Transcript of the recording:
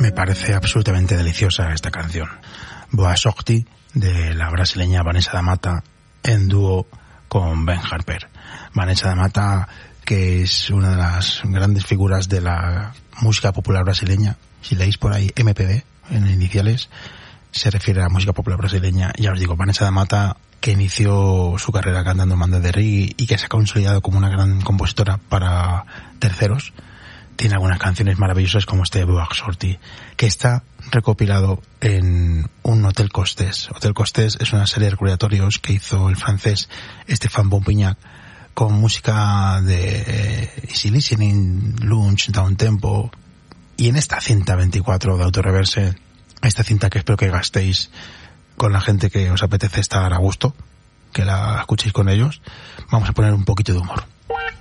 Me parece absolutamente deliciosa esta canción. Boa Sorte, de la brasileña Vanessa da Mata, en dúo con Ben Harper. Vanessa da Mata, que es una de las grandes figuras de la música popular brasileña. Si leéis por ahí MPB, en iniciales, se refiere a la música popular brasileña. Ya os digo, Vanessa da Mata, que inició su carrera cantando banda de reggae y que se ha consolidado como una gran compositora para terceros. Tiene algunas canciones maravillosas como este Boa Sorte, que está recopilado en un Hotel Costés. Hotel Costés es una serie de recordatorios que hizo el francés Stéphane Bompignac con música de Easy Listening, Lunch, Downtempo, y en esta cinta 24 de Autoreverse, esta cinta que espero que gastéis con la gente que os apetece estar a gusto, que la escuchéis con ellos, vamos a poner un poquito de humor.